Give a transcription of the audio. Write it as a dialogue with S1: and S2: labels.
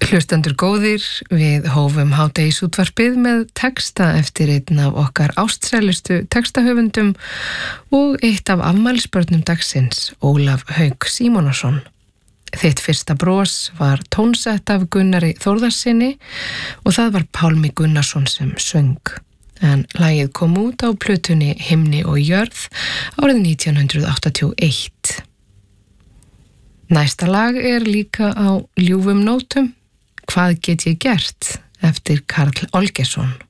S1: Hlustendur góðir, við hófum hádegisútvarpið með texta eftir einn af okkar ástsælustu textahöfundum og eitt af afmælisbörnum dagsins, Ólaf Hauk Símonarson. Þitt fyrsta bros var tónsett af Gunnari Þórðarsyni og það var Pálmi Gunnarsson sem söng. En lagið kom út á plötunni Himni og jörð árið 1981. Næsta lag er líka á ljúfum nótum. Hvað get ég gert? Eftir Karl Olgeirsson.